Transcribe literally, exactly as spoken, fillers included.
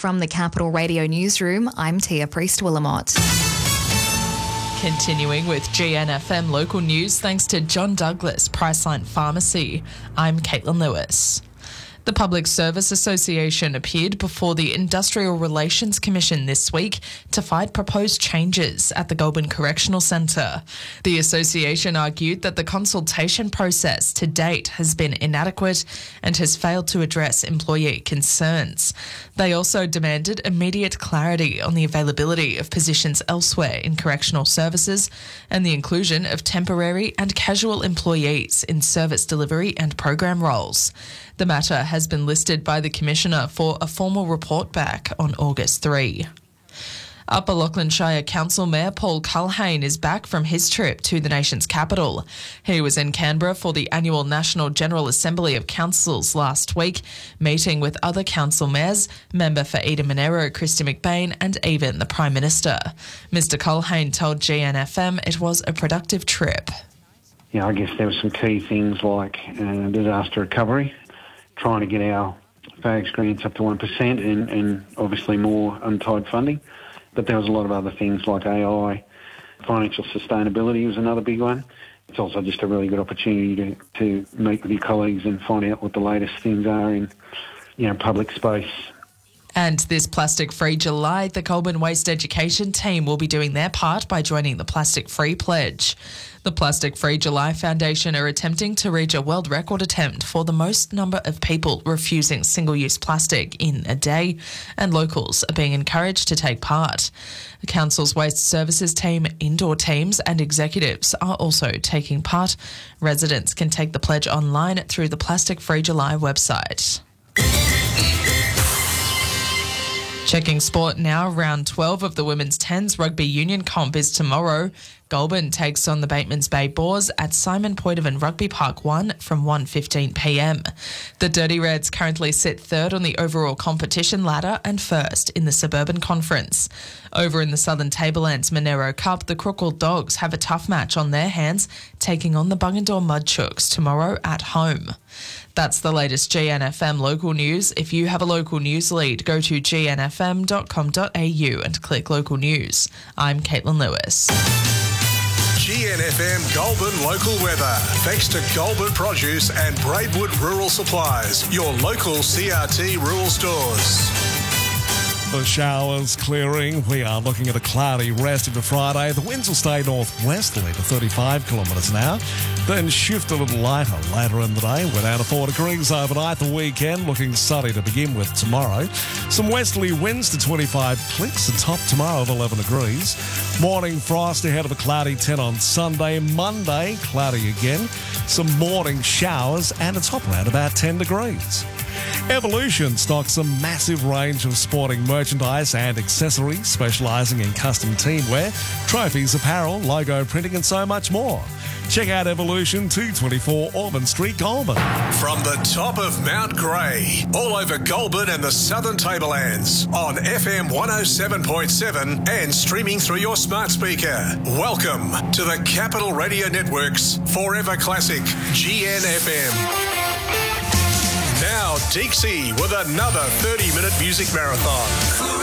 From the Capital Radio Newsroom, I'm Tia Priest-Willamot. Continuing with G N F M local news, thanks to John Douglas Priceline Pharmacy. I'm Caitlin Lewis. The Public Service Association appeared before the Industrial Relations Commission this week to fight proposed changes at the Goulburn Correctional Centre. The association argued that the consultation process to date has been inadequate and has failed to address employee concerns. They also demanded immediate clarity on the availability of positions elsewhere in correctional services and the inclusion of temporary and casual employees in service delivery and program roles. The matter has been listed by the Commissioner for a formal report back on August third. Upper Lachlan Shire Council Mayor Paul Culhane is back from his trip to the nation's capital. He was in Canberra for the annual National General Assembly of Councils last week, meeting with other council mayors, member for Eden Monaro, Christy McBain, and even the Prime Minister. Mister Culhane told G N F M it was a productive trip. Yeah, I guess there were some key things like uh, disaster recovery, trying to get our FAGS grants up to one percent and, and obviously more untied funding. But there was a lot of other things like A I, financial sustainability was another big one. It's also just a really good opportunity to, to meet with your colleagues and find out what the latest things are in, you know, public space. And this Plastic Free July, the Goulburn Waste Education team will be doing their part by joining the Plastic Free Pledge. The Plastic Free July Foundation are attempting to reach a world record attempt for the most number of people refusing single-use plastic in a day, and locals are being encouraged to take part. The Council's Waste Services team, indoor teams and executives are also taking part. Residents can take the pledge online through the Plastic Free July website. Checking sport now, round twelve of the Women's Tens Rugby Union comp is tomorrow. Goulburn takes on the Batemans Bay Boars at Simon Poitevin Rugby Park one from one fifteen p m. The Dirty Reds currently sit third on the overall competition ladder and first in the Suburban Conference. Over in the Southern Tablelands Monero Cup, the Crookall Dogs have a tough match on their hands, taking on the Bungendore Mudchooks tomorrow at home. That's the latest G N F M local news. If you have a local news lead, go to g n f m dot com dot a u and click local news. I'm Caitlin Lewis. G N F M Goulburn local weather. Thanks to Goulburn Produce and Braidwood Rural Supplies, your local C R T rural stores. The showers clearing. We are looking at a cloudy rest into Friday. The winds will stay northwesterly to thirty-five kilometres an hour, then shift a little lighter later in the day. We're down to four degrees overnight. The weekend looking sunny to begin with tomorrow. Some westerly winds to twenty-five clicks. The top tomorrow of eleven degrees. Morning frost ahead of a cloudy ten on Sunday. Monday, cloudy again. Some morning showers and a top around about ten degrees. Evolution stocks a massive range of sporting merchandise and accessories, specialising in custom teamwear, trophies, apparel, logo printing and so much more. Check out Evolution, two twenty-four Auburn Street, Goulburn. From the top of Mount Grey, all over Goulburn and the Southern Tablelands, on F M one oh seven point seven and streaming through your smart speaker. Welcome to the Capital Radio Network's Forever Classic G N F M. Now, Deeksy with another thirty-minute music marathon.